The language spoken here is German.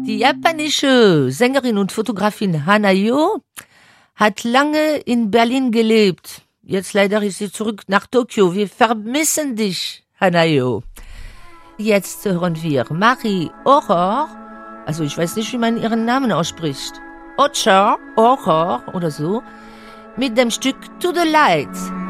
Die japanische Sängerin und Fotografin Hanayo hat lange in Berlin gelebt. Jetzt leider ist sie zurück nach Tokio. Wir vermissen dich, Hanayo. Jetzt hören wir Marie Aurore, also ich weiß nicht, wie man ihren Namen ausspricht. Aurore oder so, mit dem Stück To the Light.